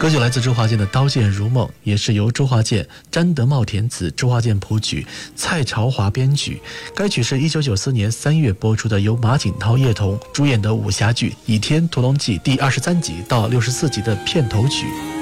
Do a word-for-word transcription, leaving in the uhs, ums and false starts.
歌曲来自周华健的《刀剑如梦》，也是由周华健、詹德茂填词，周华健谱曲，蔡朝华编曲。该曲是一九九四年三月播出的由马景涛、叶童主演的武侠剧《倚天屠龙记》第二十三集到六十四集的片头曲。